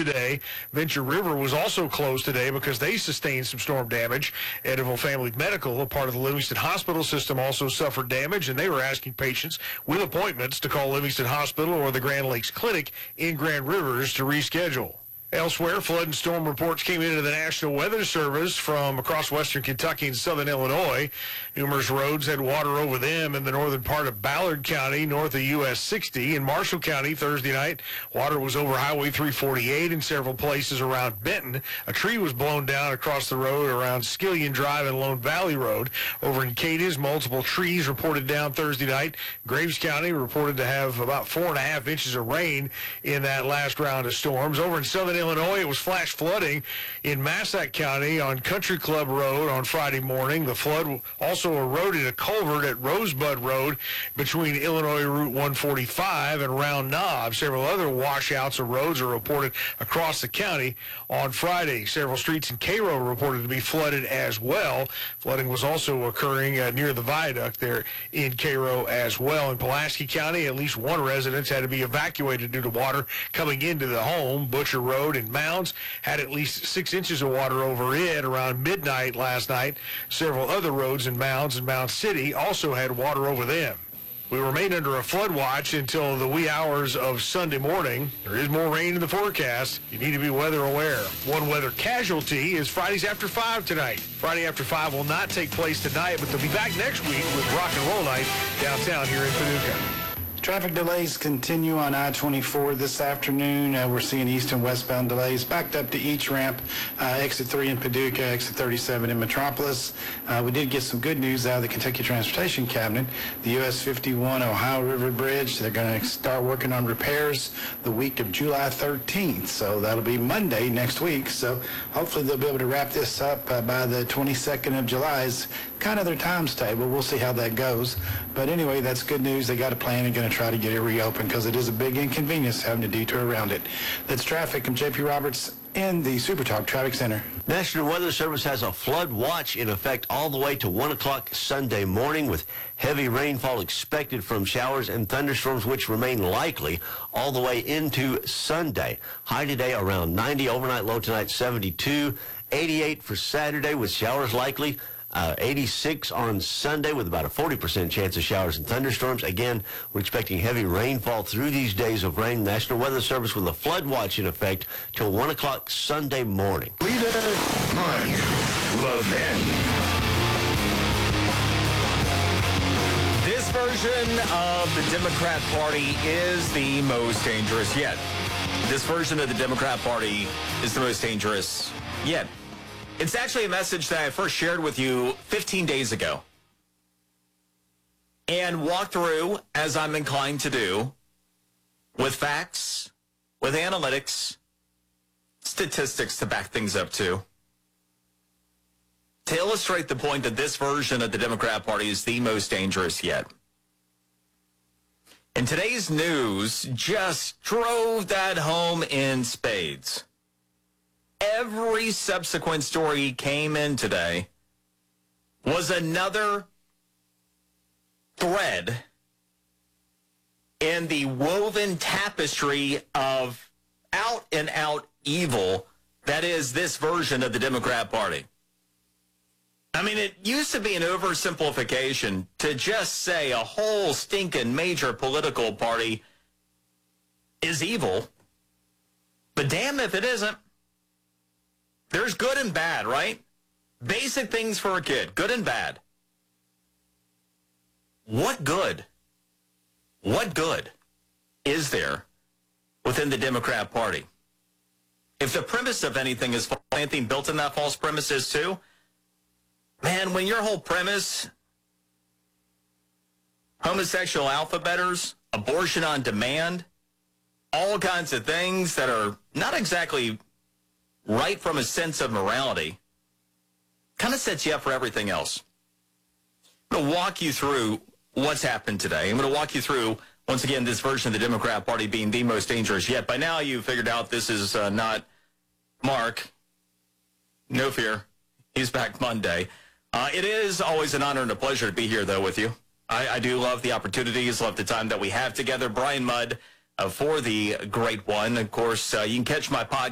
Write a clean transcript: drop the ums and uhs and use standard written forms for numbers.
today. Venture River was also closed today because they sustained some storm damage. Eddyville Family Medical, a part of the Livingston Hospital system, also suffered damage, and they were asking patients with appointments to call Livingston Hospital or the Grand Lakes Clinic in Grand Rivers to reschedule. Elsewhere, flood and storm reports came into the National Weather Service from across western Kentucky and southern Illinois. Numerous roads had water over them in the northern part of Ballard County, north of US 60. In Marshall County Thursday night, water was over Highway 348 in several places around Benton. A tree was blown down across the road around Skillion Drive and Lone Valley Road. Over in Cadiz, multiple trees reported down Thursday night. Graves County reported to have about 4.5 inches of rain in that last round of storms. Over in southern Illinois, it was flash flooding in Massac County on Country Club Road on Friday morning. The flood also eroded a culvert at Rosebud Road between Illinois Route 145 and Round Knob. Several other washouts of roads are reported across the county on Friday. Several streets in Cairo reported to be flooded as well. Flooding was also occurring near the viaduct there in Cairo as well. In Pulaski County, at least one residence had to be evacuated due to water coming into the home. Butcher Road and Mounds had at least 6 inches of water over it around midnight last night. Several other roads in Mounds and Mound City also had water over them. We remain under a flood watch until the wee hours of Sunday morning. There is more rain in the forecast. You need to be weather aware. One weather casualty is Fridays After 5 tonight. Friday After 5 will not take place tonight, but they'll be back next week with Rock and Roll Night downtown here in Paducah. Traffic delays continue on I-24 this afternoon. We're seeing east and westbound delays backed up to each ramp, exit 3 in Paducah, exit 37 in Metropolis. We did get some good news out of the Kentucky Transportation Cabinet. The US 51 Ohio River Bridge, they're going to start working on repairs the week of July 13th. So that'll be Monday next week. So hopefully they'll be able to wrap this up by the 22nd of July. Is kind of their times table. We'll see how that goes. But anyway, that's good news. They got a plan and going to try to get it reopened because it is a big inconvenience having to detour around it. That's traffic. I'm JP Roberts in the SuperTalk Traffic Center. National Weather Service has a flood watch in effect all the way to 1 o'clock Sunday morning, with heavy rainfall expected from showers and thunderstorms, which remain likely all the way into Sunday. High today around 90, overnight low tonight 72, 88 for Saturday with showers likely. 86 on Sunday with about a 40% chance of showers and thunderstorms. Again, we're expecting heavy rainfall through these days of rain. National Weather Service with a flood watch in effect till 1 o'clock Sunday morning. Leader Mark Levin. This version of the Democrat Party is the most dangerous yet. This version of the Democrat Party is the most dangerous yet. It's actually a message that I first shared with you 15 days ago and walked through, as I'm inclined to do, with facts, with analytics, statistics to back things up to illustrate the point that this version of the Democrat Party is the most dangerous yet. And today's news just drove that home in spades. Every subsequent story came in today was another thread in the woven tapestry of out-and-out evil that is this version of the Democrat Party. I mean, it used to be an oversimplification to just say a whole stinking major political party is evil, but damn if it isn't. There's good and bad, right? Basic things for a kid, good and bad. What good is there within the Democrat Party? If the premise of anything is false, anything built in that false premise is too, man, when your whole premise, homosexual alphabeters, abortion on demand, all kinds of things that are not exactly right from a sense of morality, kind of sets you up for everything else. I'm going to walk you through what's happened today. I'm going to walk you through, once again, this version of the Democrat Party being the most dangerous yet. By now, you've figured out this is not Mark. No fear. He's back Monday. It is always an honor and a pleasure to be here, though, with you. I do love the opportunities, love the time that we have together. Brian Mudd for the Great One. Of course, you can catch my podcast